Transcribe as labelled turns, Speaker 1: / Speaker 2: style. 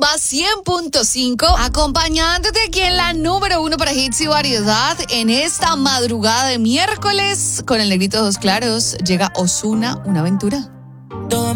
Speaker 1: Rumba 100.5, acompañándote aquí en la número 1 para hits y variedad. En esta madrugada de miércoles, con el negrito de ojos claros, llega Ozuna, una aventura.